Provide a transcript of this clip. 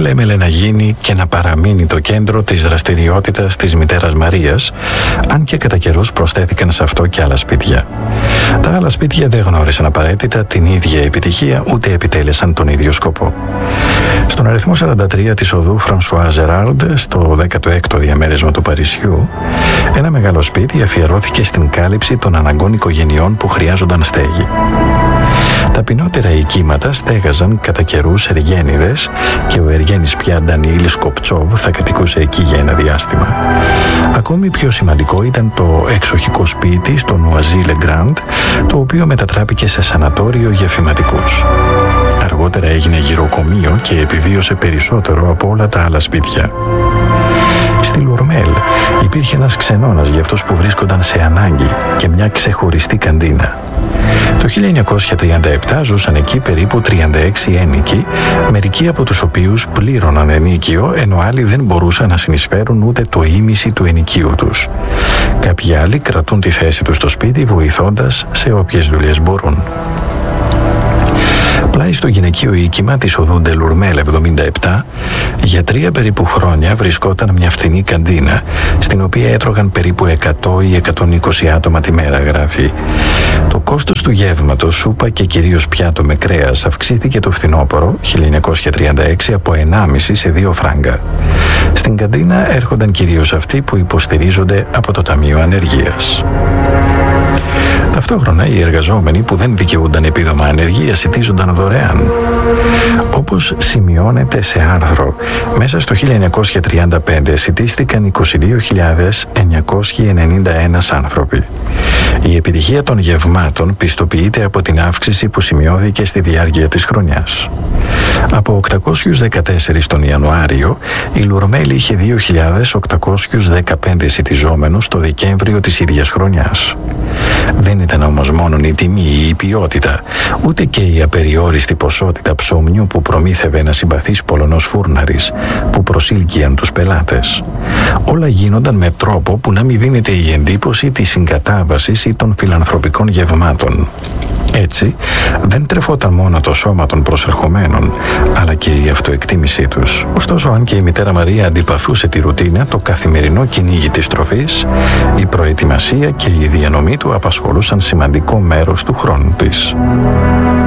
έμελε να γίνει και να παραμείνει το κέντρο της δραστηριότητας της μητέρας Μαρίας, αν και κατά καιρούς προσθέθηκαν σε αυτό και άλλα σπίτια. Τα άλλα σπίτια δεν γνώρισαν απαραίτητα την ίδια επιτυχία, ούτε επιτέλεσαν τον ίδιο σκοπό. Στον αριθμό 43 της οδού Φρανσουά Ζεράρντ, στο 16ο διαμέρισμα του Παρισιού, ένα μεγάλο σπίτι αφιερώθηκε στην κάλυψη των αναγκών οικογενειών που χρειάζονταν στέγη. Τα πεινότερα οικίματα στέγαζαν κατά καιρούς εργένιδες και ο εργένης πια Ντανιήλ Σκοπτσόβ θα κατοικούσε εκεί για ένα διάστημα. Ακόμη πιο σημαντικό ήταν το εξοχικό σπίτι στο Νουαζί Λεγκράντ, το οποίο μετατράπηκε σε σανατόριο για φηματικούς. Αργότερα έγινε γυροκομείο και επιβίωσε περισσότερο από όλα τα άλλα σπίτια. Στη Λουρμέλ υπήρχε ένας ξενώνας για αυτούς που βρίσκονταν σε ανάγκη και μια ξεχωριστή καντίνα. Το 1937 ζούσαν εκεί περίπου 36 ένοικοι, μερικοί από τους οποίους πλήρωναν ενίκιο, ενώ άλλοι δεν μπορούσαν να συνεισφέρουν ούτε το ήμισυ του ενοικίου τους. Κάποιοι άλλοι κρατούν τη θέση τους στο σπίτι, βοηθώντας σε όποιες δουλειές μπορούν. Πλάι στο γυναικείο οίκημα της οδού Ντελουρμέλ 77, για 3 περίπου χρόνια βρισκόταν μια φθηνή καντίνα, στην οποία έτρωγαν περίπου 100 ή 120 άτομα τη μέρα, γράφει. Το κόστος του γεύματος, σούπα και κυρίως πιάτο με κρέας, αυξήθηκε το φθινόπωρο 1936 από 1,5 σε 2 φράγκα. Στην καντίνα έρχονταν κυρίως αυτοί που υποστηρίζονται από το Ταμείο Ανεργίας. Ταυτόχρονα οι εργαζόμενοι που δεν δικαιούνταν επίδομα ανεργίας σιτίζονταν δωρεάν. Όπως σημειώνεται σε άρθρο, μέσα στο 1935 σιτίστηκαν 22.991 άνθρωποι. Η επιτυχία των γευμάτων πιστοποιείται από την αύξηση που σημειώθηκε στη διάρκεια της χρονιάς. Από 814 τον Ιανουάριο, η Λουρμέλ είχε 2.815 σιτιζόμενους το Δεκέμβριο της ίδιας χρονιάς. Δεν ήταν όμως μόνο η τιμή ή η ποιότητα, ούτε και η απεριόριστη ποσότητα ψωμιού που προμήθευε ένας συμπαθής Πολωνός φούρναρης που προσήλκιαν τους πελάτες. Όλα γίνονταν με τρόπο που να μην δίνεται η εντύπωση της συγκατάβασης ή των φιλανθρωπικών γευμάτων. Έτσι, δεν τρεφόταν μόνο το σώμα των προσερχομένων, αλλά και η αυτοεκτίμησή τους. Ωστόσο, αν και η μητέρα Μαρία αντιπαθούσε τη ρουτίνα, το καθημερινό κυνήγι της τροφής, η προετοιμασία και η διανομή του απασχολούσαν σημαντικό μέρος του χρόνου της.